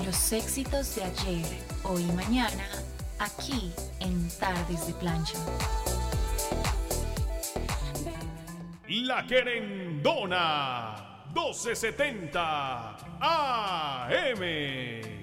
Los éxitos de ayer, hoy y mañana, aquí en Tardes de Plancha. La Querendona, 1270 AM.